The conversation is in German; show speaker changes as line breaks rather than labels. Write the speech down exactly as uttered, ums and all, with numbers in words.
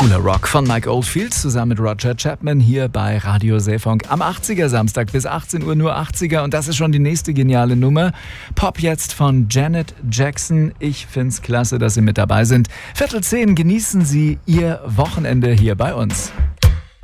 Cooler Rock von Mike Oldfield zusammen mit Roger Chapman hier bei Radio Seefunk am achtziger Samstag bis achtzehn Uhr nur achtziger und das ist schon die nächste geniale Nummer. Pop jetzt von Janet Jackson. Ich find's klasse, dass Sie mit dabei sind. Viertel zehn, genießen Sie Ihr Wochenende hier bei uns.